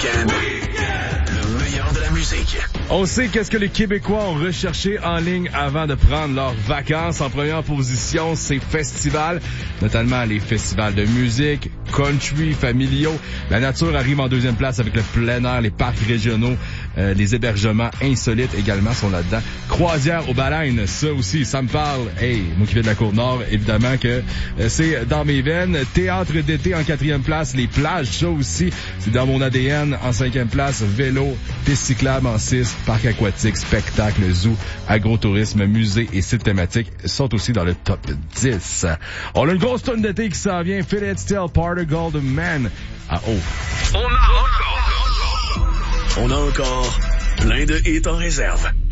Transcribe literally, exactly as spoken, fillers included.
week-end, le meilleur de la musique. On sait qu'est-ce que les Québécois ont recherché en ligne avant de prendre leurs vacances. En première position, c'est festivals, notamment les festivals de musique, country, familiaux. La nature arrive en deuxième place avec le plein air, les parcs régionaux, euh, les hébergements insolites également sont là-dedans. Croisière aux baleines, ça aussi, ça me parle. Hey, moi qui viens de la Côte-Nord, évidemment que euh, c'est dans mes veines. Théâtre d'été en quatrième place, les plages, ça aussi, c'est dans mon A D N. En cinquième place, vélo, piste cyclable en six, parc aquatique, spectacle, zoo, agrotourisme, musée et sites thématiques sont aussi dans le top dix. On a une grosse tonne d'été qui s'en vient. Feel It Still, Part of Golden Man. Ah oh. On a encore, on a encore plein de hits en réserve.